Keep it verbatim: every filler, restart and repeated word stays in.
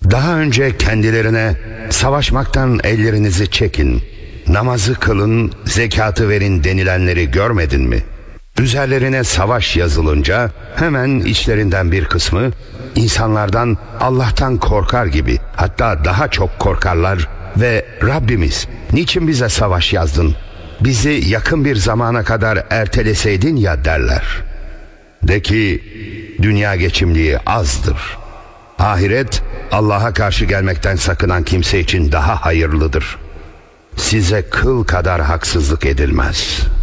Daha önce kendilerine savaşmaktan ellerinizi çekin, namazı kılın, zekatı verin denilenleri görmedin mi? Üzerlerine savaş yazılınca hemen içlerinden bir kısmı insanlardan Allah'tan korkar gibi, hatta daha çok korkarlar ve Rabbimiz niçin bize savaş yazdın, bizi yakın bir zamana kadar erteleseydin ya derler. De ki dünya geçimliği azdır. Ahiret Allah'a karşı gelmekten sakınan kimse için daha hayırlıdır. Size kıl kadar haksızlık edilmez.